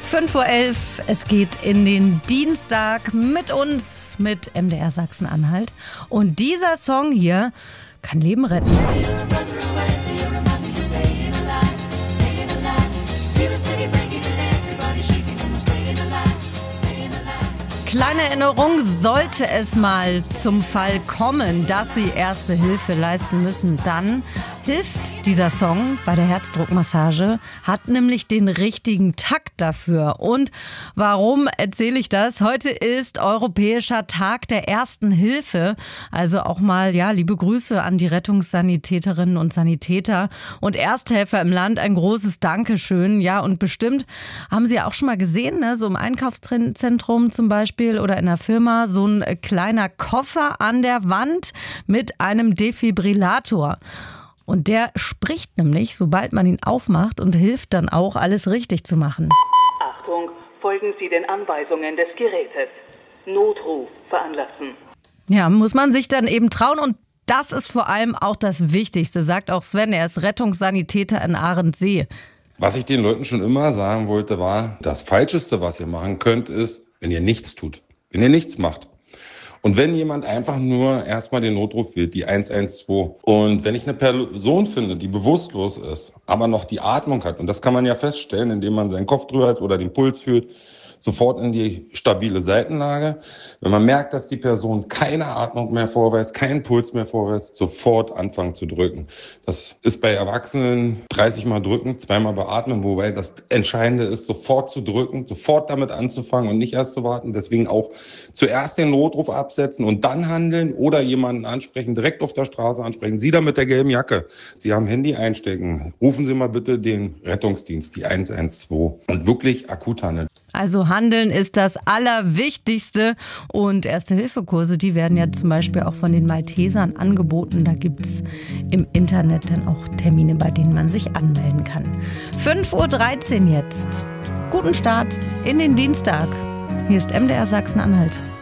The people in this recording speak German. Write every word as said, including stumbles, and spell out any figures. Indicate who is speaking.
Speaker 1: fünf Uhr elf, es geht in den Dienstag mit uns, mit M D R Sachsen-Anhalt. Und dieser Song hier kann Leben retten. Kleine Erinnerung, sollte es mal zum Fall kommen, dass Sie erste Hilfe leisten müssen, dann hilft dieser Song bei der Herzdruckmassage, hat nämlich den richtigen Takt dafür. Und warum erzähle ich das? Heute ist Europäischer Tag der Ersten Hilfe. Also auch mal, ja, liebe Grüße an die Rettungssanitäterinnen und Sanitäter und Ersthelfer im Land. Ein großes Dankeschön. Ja, und bestimmt haben Sie auch schon mal gesehen, ne, so im Einkaufszentrum zum Beispiel oder in der Firma, so ein kleiner Koffer an der Wand mit einem Defibrillator. Und der spricht nämlich, sobald man ihn aufmacht, und hilft dann auch, alles richtig zu machen.
Speaker 2: Achtung, folgen Sie den Anweisungen des Gerätes. Notruf veranlassen.
Speaker 1: Ja, muss man sich dann eben trauen, und das ist vor allem auch das Wichtigste, sagt auch Sven, er ist Rettungssanitäter in Ahrensee.
Speaker 3: Was ich den Leuten schon immer sagen wollte, war, das Falscheste, was ihr machen könnt, ist, wenn ihr nichts tut, wenn ihr nichts macht. Und wenn jemand einfach nur erstmal den Notruf wählt, die eins eins zwei, und wenn ich eine Person finde, die bewusstlos ist, aber noch die Atmung hat, und das kann man ja feststellen, indem man seinen Kopf drüber hat oder den Puls fühlt, sofort in die stabile Seitenlage. Wenn man merkt, dass die Person keine Atmung mehr vorweist, keinen Puls mehr vorweist, sofort anfangen zu drücken. Das ist bei Erwachsenen dreißig Mal drücken, zweimal beatmen, wobei das Entscheidende ist, sofort zu drücken, sofort damit anzufangen und nicht erst zu warten. Deswegen auch zuerst den Notruf absetzen und dann handeln oder jemanden ansprechen, direkt auf der Straße ansprechen. Sie da mit der gelben Jacke, Sie haben Handy einstecken. Rufen Sie mal bitte den Rettungsdienst, die eins eins zwei, und wirklich akut handeln.
Speaker 1: Also Handeln ist das Allerwichtigste, und Erste-Hilfe-Kurse, die werden ja zum Beispiel auch von den Maltesern angeboten. Da gibt es im Internet dann auch Termine, bei denen man sich anmelden kann. fünf Uhr dreizehn jetzt. Guten Start in den Dienstag. Hier ist M D R Sachsen-Anhalt.